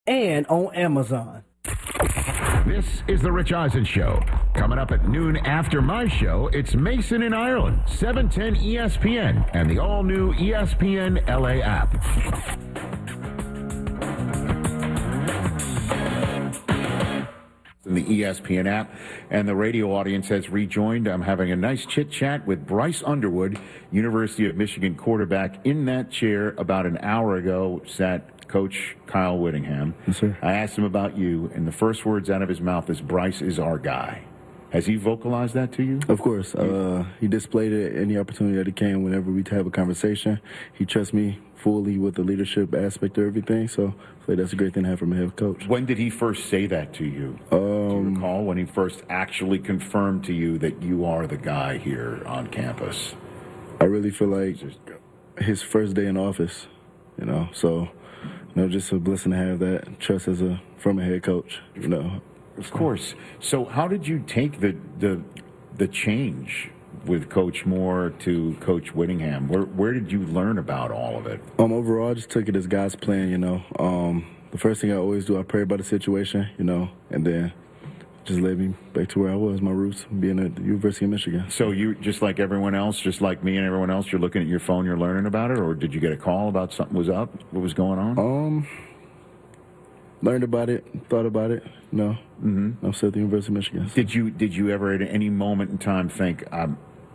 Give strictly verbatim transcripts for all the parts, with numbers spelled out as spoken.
and on Amazon. This is The Rich Eisen Show. Coming up at noon after my show, it's Mason in Ireland, seven ten E S P N, and the all-new E S P N L A app. In the E S P N app, and the radio audience has rejoined. I'm having a nice chit-chat with Bryce Underwood, University of Michigan quarterback. In that chair about an hour ago sat Coach Kyle Whittingham. Yes, sir. I asked him about you, and the first words out of his mouth is, Bryce is our guy. Has he vocalized that to you? Of course. Uh, he displayed it any opportunity that he can whenever we have a conversation. He trusts me fully with the leadership aspect of everything, so, so that's a great thing to have from a head coach. When did he first say that to you? Um, Do you recall when he first actually confirmed to you that you are the guy here on campus? I really feel like his first day in office, you know, so, you know, just a blessing to have that trust as a from a head coach, you know. Of course. So how did you take the the the change with Coach Moore to Coach Whittingham? Where where did you learn about all of it? Um, overall, I just took it as God's plan, you know. Um, the first thing I always do, I pray about the situation, you know, and then just led me back to where I was, my roots, being at the University of Michigan. So you, just like everyone else, just like me and everyone else, you're looking at your phone, you're learning about it, or did you get a call about something was up? What was going on? Um, learned about it, thought about it. No, mm-hmm. I'm still at the University of Michigan. So. Did you did you ever at any moment in time think, um,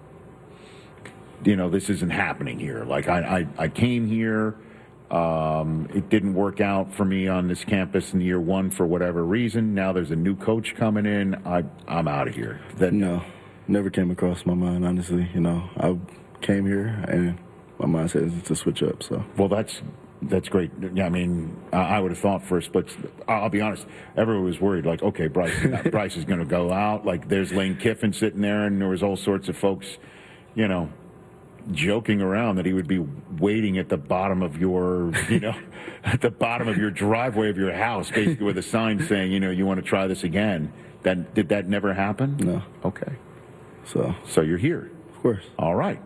you know, this isn't happening here? Like I I, I came here. Um, it didn't work out for me on this campus in year one for whatever reason. Now there's a new coach coming in. I, I'm out of here. That, no, never came across my mind, honestly. You know, I came here and my mindset is to switch up. So, well, that's that's great. Yeah, I mean, I, I would have thought for a split. I'll be honest. Everyone was worried. Like, okay, Bryce, Bryce is going to go out. Like, there's Lane Kiffin sitting there, and there was all sorts of folks, you know, joking around that he would be waiting at the bottom of your, you know, at the bottom of your driveway of your house, basically with a sign saying, you know, you want to try this again. That did that never happen? No. Okay. So. So you're here. Of course. All right.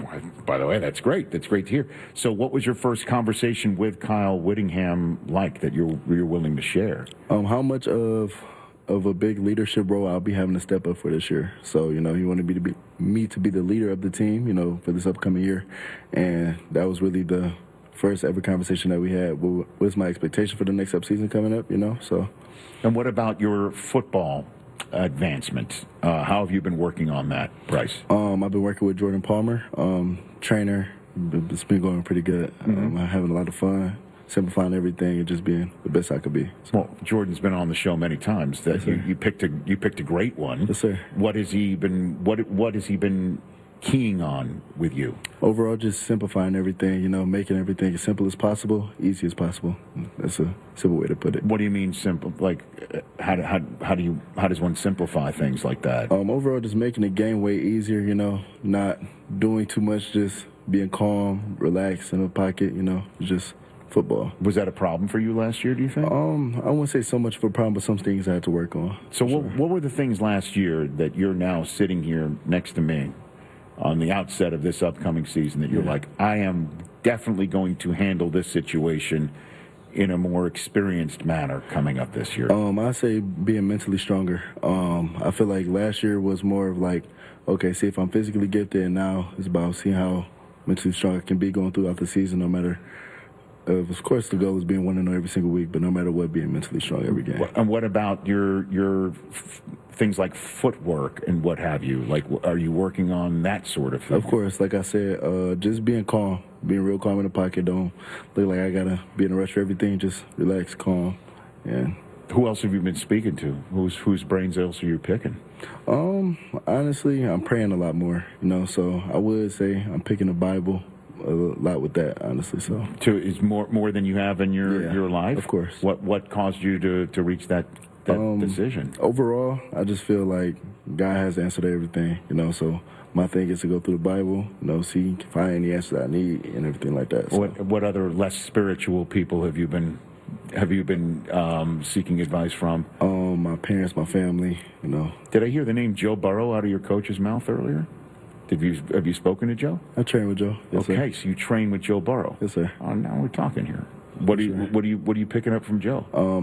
By the way, that's great. That's great to hear. So, what was your first conversation with Kyle Whittingham like that you're you're willing to share? Um, how much of of a big leadership role I'll be having to step up for this year. So, you know, he wanted me to be me to be the leader of the team, you know, for this upcoming year. And that was really the first ever conversation that we had. What was my expectation for the next up season coming up, you know? So. And what about your football advancement? Uh, how have you been working on that, Bryce? Um, I've been working with Jordan Palmer, um, trainer. It's been going pretty good. Mm-hmm. Um, I'm having a lot of fun. Simplifying everything and just being the best I could be. So. Well, Jordan's been on the show many times. That yes, you, you picked a you picked a great one. Yes, sir. What has he been what what has he been keying on with you? Overall, just simplifying everything. You know, making everything as simple as possible, easy as possible. That's a simple way to put it. What do you mean simple? Like, how do, how how do you how does one simplify things like that? Um, overall, just making the game way easier. You know, not doing too much, just being calm, relaxed in the pocket. You know, just. Football. Was that a problem for you last year, do you think? Um, I wouldn't say so much of a problem, but some things I had to work on. So what, sure. what were the things last year that you're now sitting here next to me on the outset of this upcoming season that you're yeah. like, I am definitely going to handle this situation in a more experienced manner coming up this year? Um, I say being mentally stronger. Um, I feel like last year was more of like, okay, see if I'm physically gifted, and now it's about seeing how mentally strong I can be going throughout the season, no matter Uh, of course, the goal is being one and zero every single week, but no matter what, being mentally strong every game. And what about your your f- things like footwork and what have you? Like, are you working on that sort of thing? Of course, like I said, uh, just being calm, being real calm in the pocket. Don't look like I gotta be in a rush for everything. Just relax, calm, and. Who else have you been speaking to? Whose whose brains else are you picking? Um, honestly, I'm praying a lot more. You know, so I would say I'm picking the Bible. A lot with that, honestly. So, to is more more than you have in your, yeah, your life. Of course. What what caused you to, to reach that that um, decision? Overall, I just feel like God has the answer to everything. You know, so my thing is to go through the Bible, you know, see, find any answers I need, and everything like that. So. What what other less spiritual people have you been have you been um, seeking advice from? Um, my parents, my family. You know. Did I hear the name Joe Burrow out of your coach's mouth earlier? Did you have you spoken to Joe? I train with Joe. Yes, okay, sir. So you train with Joe Burrow. Yes, sir. Oh, now we're talking here. What do you what do you what are you picking up from Joe? Um,